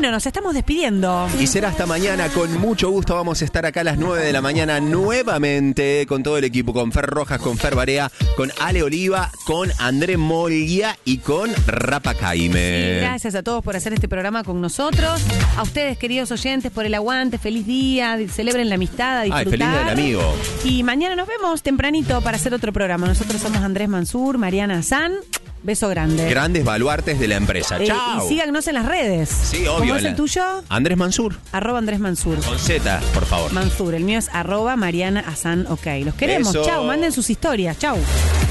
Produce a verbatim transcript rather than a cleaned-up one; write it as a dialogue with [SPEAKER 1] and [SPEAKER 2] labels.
[SPEAKER 1] Bueno, nos estamos despidiendo.
[SPEAKER 2] Y será hasta mañana. Con mucho gusto vamos a estar acá a las nueve de la mañana nuevamente con todo el equipo, con Fer Rojas, con Fer Barea, con Ale Oliva, con André Molia y con Rapa Caime.
[SPEAKER 1] Sí, gracias a todos por hacer este programa con nosotros. A ustedes, queridos oyentes, por el aguante. Feliz día, celebren la amistad, a disfrutar.
[SPEAKER 2] Ay, feliz día del amigo.
[SPEAKER 1] Y mañana nos vemos tempranito para hacer otro programa. Nosotros somos Andrés Mansur, Mariana Azán. Beso grande.
[SPEAKER 2] Grandes baluartes de la empresa.
[SPEAKER 1] Eh,
[SPEAKER 2] Chao.
[SPEAKER 1] Y síganos en las redes.
[SPEAKER 2] Sí, obvio.
[SPEAKER 1] ¿Cómo es
[SPEAKER 2] la...
[SPEAKER 1] el tuyo?
[SPEAKER 2] Andrés Mansur.
[SPEAKER 1] Arroba Andrés Mansur.
[SPEAKER 2] Con Z, por favor.
[SPEAKER 1] Mansur. El mío es arroba Mariana Azán. Ok. Los queremos.
[SPEAKER 2] Beso.
[SPEAKER 1] Chau. Manden sus historias. Chau.